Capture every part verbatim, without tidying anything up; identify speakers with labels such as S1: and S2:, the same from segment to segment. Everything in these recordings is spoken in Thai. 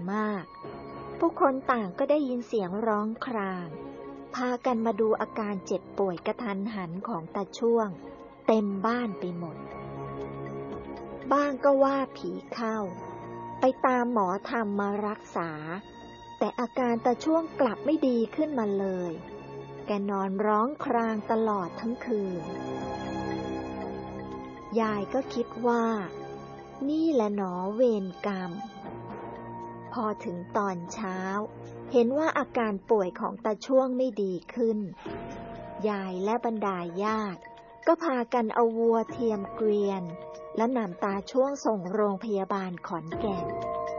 S1: มากผู้คนต่างก็ได้ยินเสียงร้องครางพากันมาดูอาการเจ็บป่วยกระทันหันของตาช่วงเต็มบ้านไปหมดบ้างก็ว่าผีเข้าไปตามหมอธรรมมารักษาแต่อาการตาช่วงกลับไม่ดีขึ้นมาเลยแกนอนร้องครางตลอดทั้งคืนยายก็คิดว่านี่แหละหนอเวรกรรมพอถึงตอนเช้าเห็นว่าอาการป่วยของตาช่วงไม่ดีขึ้นยายและบรรดาญาติก็พากันเอาวัวเทียมเกวียนและนำตาช่วงส่งโรงพยาบาลขอนแก่น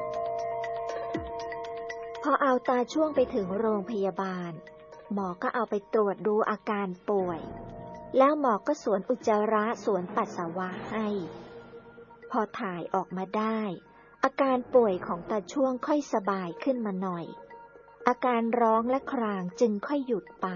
S1: พอเอาตาช่วงไปถึงโรงพยาบาลหมอก็เอาไปตรวจดูอาการป่วยแล้วหมอก็สวนอุจจาระสวนปัสสาวะให้พอถ่ายออกมาได้อาการป่วยของตาช่วงค่อยสบายขึ้นมาหน่อยอาการร้องและครางจึงค่อยหยุดไป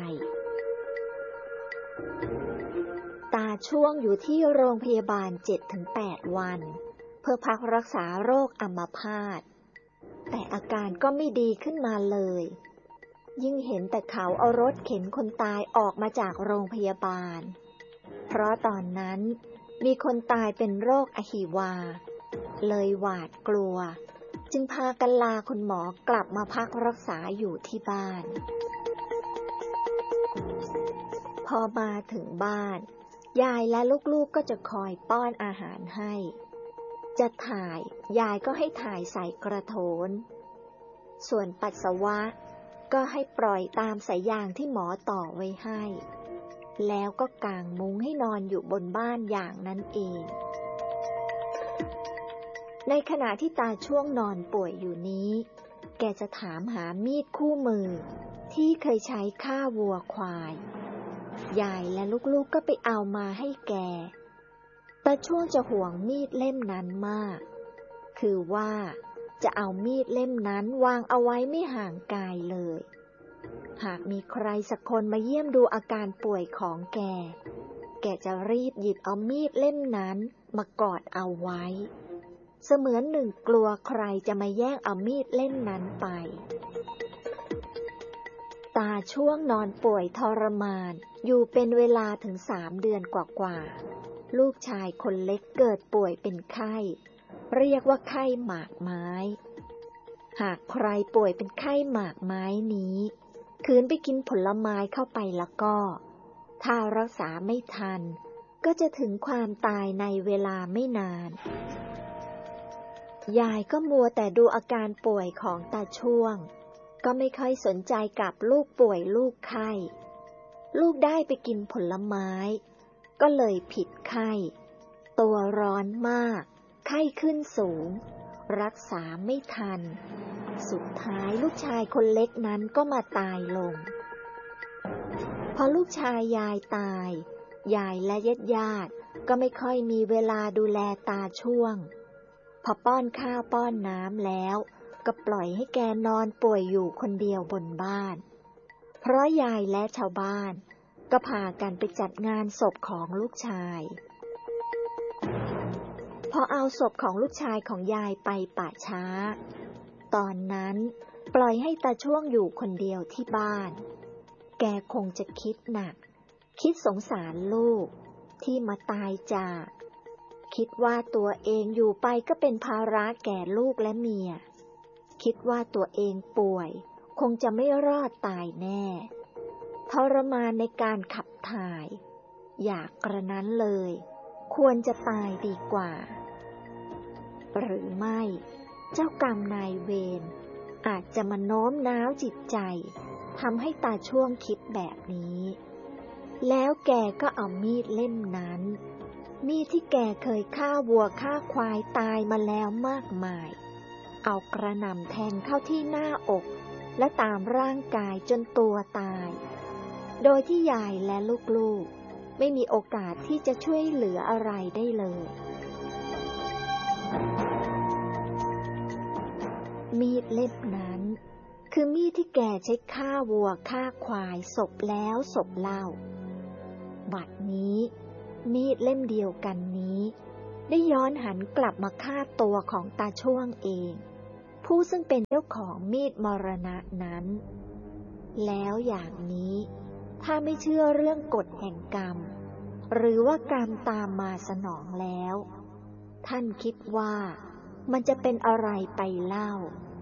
S1: ตาช่วงอยู่ที่โรงพยาบาล เจ็ดถึงแปด วันเพื่อพักรักษาโรคอัมพาตแต่อาการก็ไม่ดีขึ้นมาเลยยิ่งเห็นแต่เขาเอารถเข็นคนตายออกมาจากโรงพยาบาลเพราะตอนนั้นมีคนตายเป็นโรคอหิวาเลยหวาดกลัวจึงพากันลาคุณหมอกลับมาพักรักษาอยู่ที่บ้านพอมาถึงบ้านยายและลูกๆก็จะคอยป้อนอาหารให้จะถ่ายยายก็ให้ถ่ายใส่กระโถนส่วนปัสสาวะก็ให้ปล่อยตามสายยางที่หมอต่อไว้ให้แล้วก็กางมุ้งให้นอนอยู่บนบ้านอย่างนั้นเองในขณะที่ตาช่วงนอนป่วยอยู่นี้แกจะถามหามีดคู่มือที่เคยใช้ฆ่าวัวควายยายและลูกๆก็ไปเอามาให้แกตาช่วงจะห่วงมีดเล่มนั้นมากคือว่าจะเอามีดเล่มนั้นวางเอาไว้ไม่ห่างกายเลยหากมีใครสักคนมาเยี่ยมดูอาการป่วยของแกแกจะรีบหยิบเอามีดเล่มนั้นมากอดเอาไว้เสมือนหนึ่งกลัวใครจะมาแย่งเอามีดเล่มนั้นไปตาช่วงนอนป่วยทรมานอยู่เป็นเวลาถึงสามเดือนกว่าๆลูกชายคนเล็กเกิดป่วยเป็นไข้เรียกว่าไข้หมากไม้หากใครป่วยเป็นไข้หมากไม้นี้คืนไปกินผลไม้เข้าไปแล้วก็ถ้ารักษาไม่ทันก็จะถึงความตายในเวลาไม่นานยายก็มัวแต่ดูอาการป่วยของตาช่วงก็ไม่ค่อยสนใจกับลูกป่วยลูกไข้ลูกได้ไปกินผลไม้ก็เลยผิดไข้ตัวร้อนมากไข้ขึ้นสูงรักษาไม่ทันสุดท้ายลูกชายคนเล็กนั้นก็มาตายลงพอลูกชายยายตายยายและญาติๆก็ไม่ค่อยมีเวลาดูแลตาช่วงพอป้อนข้าวป้อนน้ำแล้วก็ปล่อยให้แกนอนป่วยอยู่คนเดียวบนบ้านเพราะยายและชาวบ้านก็พากันไปจัดงานศพของลูกชายพอเอาศพของลูกชายของยายไปป่าช้าตอนนั้นปล่อยให้ตาช่วงอยู่คนเดียวที่บ้านแกคงจะคิดหนักคิดสงสารลูกที่มาตายจากคิดว่าตัวเองอยู่ไปก็เป็นภาระแก่ลูกและเมียคิดว่าตัวเองป่วยคงจะไม่รอดตายแน่ทรมานในการขับถ่ายอยากกระนั้นเลยควรจะตายดีกว่าหรือไม่เจ้ากรรมนายเวรอาจจะมาโน้มน้าวจิตใจทำให้ตาช่วงคิดแบบนี้แล้วแกก็เอามีดเล่มนั้นมีดที่แกเคยฆ่าวัวฆ่าควายตายมาแล้วมากมายเอากระหน่ำแทงเข้าที่หน้าอกและตามร่างกายจนตัวตายโดยที่ยายและลูกๆไม่มีโอกาสที่จะช่วยเหลืออะไรได้เลยมีดเล่มนั้นคือมีดที่แกใช้ฆ่าวัวฆ่าควายศพแล้วศพเล่าบัดนี้มีดเล่มเดียวกันนี้ได้ย้อนหันกลับมาฆ่าตัวของตาช่วงเองผผู้ซึ่งเป็นเจ้าของมีดมรณะนั้นแล้วอย่างนี้ถ้าไม่เชื่อเรื่องกฎแห่งกรรมหรือว่ากรรมตามมาสนองแล้วท่านคิดว่ามันจะเป็นอะไรไปเล่า